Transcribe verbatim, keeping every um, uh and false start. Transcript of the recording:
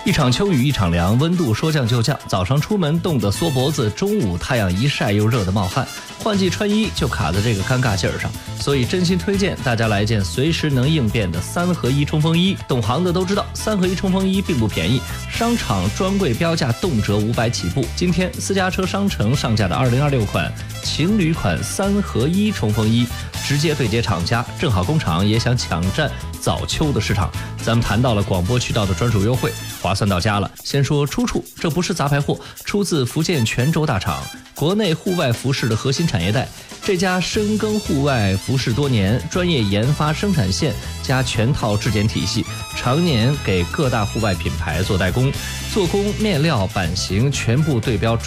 一场秋雨一场凉，温度说降就降，早上出门冻得缩脖子，中午太阳一晒又热得冒汗，换季穿衣就卡在这个尴尬劲儿上，所以真心推荐大家来件随时能应变的三合一冲锋衣。懂行的都知道，三合一冲锋衣并不便宜，商场专柜标价动辄五百起步。今天私家车商城上架的二零二六款情侣款三合一冲锋衣，直接对接厂家，正好工厂也想抢占早秋的市场。咱们谈到了广播渠道的专属优惠，划算到家了。先说出处，这不是杂牌货，出自福建泉州大厂，国内户外服饰的核心产业带。这家深耕户外服饰多年，专业研发生产线加全套质检体系，常年给各大户外品牌做代工，做工、面料、版型全部对标